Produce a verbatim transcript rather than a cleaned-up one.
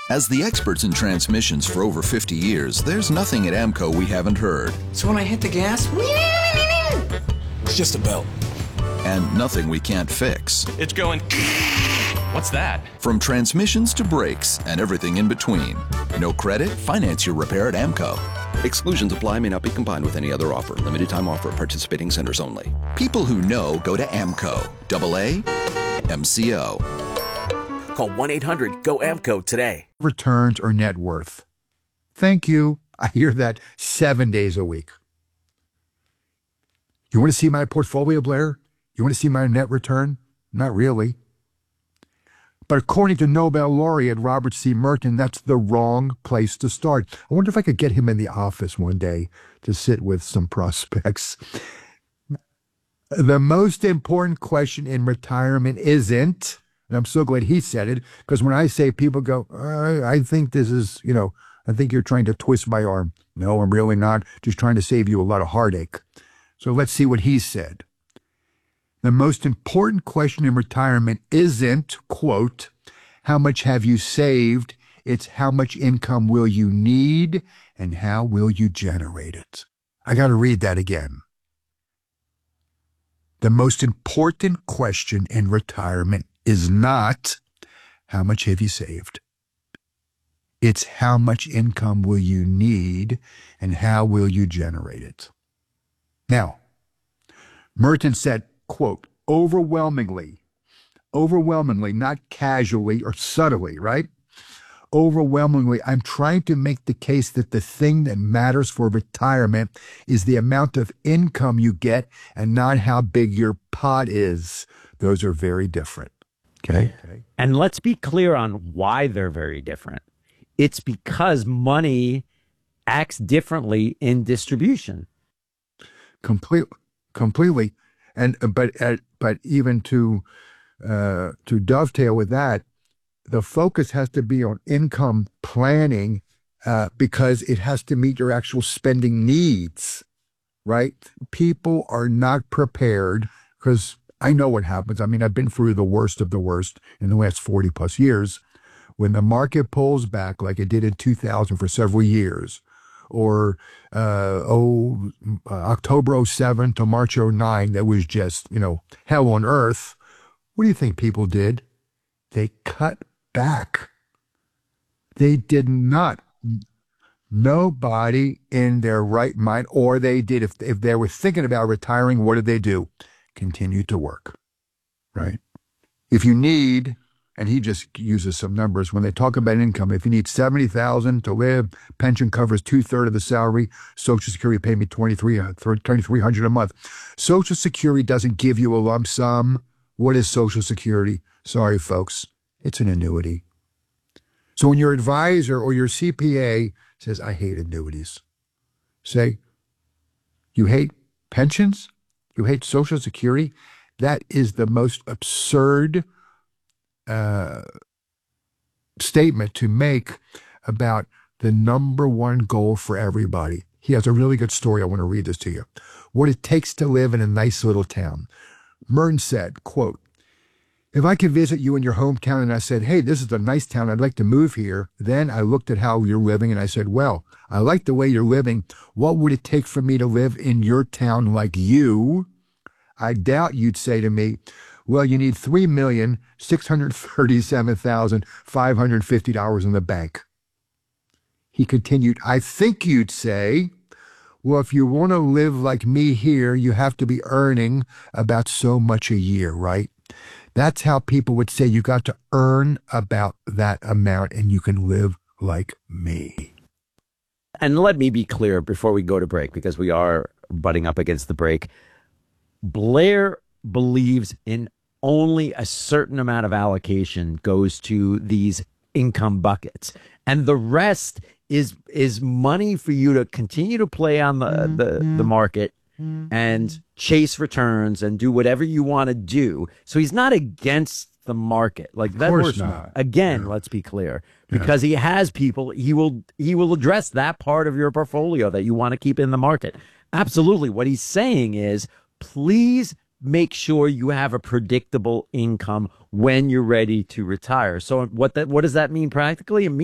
As the experts in transmissions for over fifty years, there's nothing at AAMCO we haven't heard. So when I hit the gas, it's just a belt. And nothing we can't fix. It's going... What's that? From transmissions to brakes and everything in between. No credit? Finance your repair at AAMCO. Exclusions apply, may not be combined with any other offer. Limited time offer, participating centers only. People who know go to AAMCO. Double A M C O. Call one eight hundred go A M C O today. Returns or net worth. Thank you. I hear that seven days a week. You want to see my portfolio, Blair? You want to see my net return? Not really. But according to Nobel laureate Robert C. Merton, that's the wrong place to start. I wonder if I could get him in the office one day to sit with some prospects. The most important question in retirement isn't, and I'm so glad he said it, because when I say, people go, uh, I think this is, you know, I think you're trying to twist my arm. No, I'm really not. Just trying to save you a lot of heartache. So let's see what he said. The most important question in retirement isn't, quote, how much have you saved? It's how much income will you need and how will you generate it? I got to read that again. The most important question in retirement is not how much have you saved? It's how much income will you need and how will you generate it? Now, Merton said, quote, overwhelmingly, overwhelmingly, not casually or subtly, right? Overwhelmingly, I'm trying to make the case that the thing that matters for retirement is the amount of income you get and not how big your pot is. Those are very different. Okay. okay. And let's be clear on why they're very different. It's because money acts differently in distribution. Complete, completely. And but uh, but even to uh, to dovetail with that, the focus has to be on income planning uh, because it has to meet your actual spending needs, right? People are not prepared because I know what happens. I mean, I've been through the worst of the worst in the last forty plus years. When the market pulls back like it did in two thousand for several years, or uh, oh, uh, October oh seven to March oh nine, that was just, you know, hell on earth. What do you think people did? They cut back. They did not. Nobody in their right mind, or they did, if, if they were thinking about retiring, what did they do? Continue to work, right? If you need... And he just uses some numbers. When they talk about income, if you need seventy thousand dollars to live, pension covers two-thirds of the salary, Social Security pay me twenty-three hundred dollars a month. Social Security doesn't give you a lump sum. What is Social Security? Sorry, folks. It's an annuity. So when your advisor or your C P A says, I hate annuities, say, you hate pensions? You hate Social Security? That is the most absurd Uh, statement to make about the number one goal for everybody. He has a really good story. I want to read this to you. What it takes to live in a nice little town. Merton said, quote, if I could visit you in your hometown and I said, hey, this is a nice town, I'd like to move here. Then I looked at how you're living and I said, well, I like the way you're living. What would it take for me to live in your town like you? I doubt you'd say to me, well, you need three million six hundred thirty-seven thousand five hundred fifty dollars in the bank. He continued, I think you'd say, well, if you want to live like me here, you have to be earning about so much a year, right? That's how people would say you got to earn about that amount and you can live like me. And let me be clear before we go to break, because we are butting up against the break. Blair believes in only a certain amount of allocation goes to these income buckets, and the rest is is money for you to continue to play on the mm-hmm. the, the market mm-hmm. and chase returns and do whatever you want to do. So he's not against the market like that. Of course not. Again, yeah. let's be clear, because yeah. he has people. He will he will address that part of your portfolio that you want to keep in the market. Absolutely. What he's saying is, please make sure you have a predictable income when you're ready to retire. So what that what does that mean practically? It means